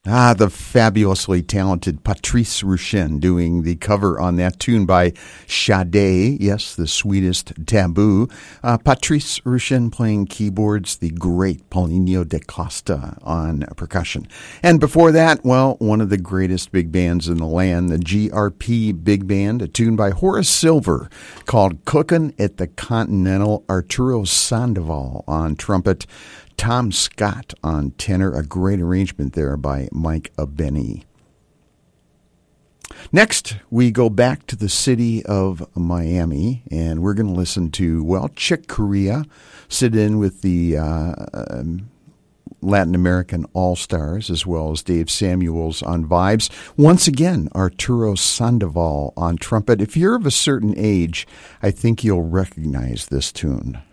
The fabulously talented Patrice Rushen doing the cover on that tune by Sade, yes, the sweetest taboo. Patrice Rushen playing keyboards, the great Paulinho da Costa on percussion. And before that, well, one of the greatest big bands in the land, the GRP Big Band, a tune by Horace Silver called Cookin' at the Continental, Arturo Sandoval on trumpet, Tom Scott on tenor, a great arrangement there by Mike Abeni. Next, we go back to the city of Miami, and we're going to listen to, well, Chick Corea sit in with the Latin American All-Stars, as well as Dave Samuels on vibes. Once again, Arturo Sandoval on trumpet. If you're of a certain age, I think you'll recognize this tune.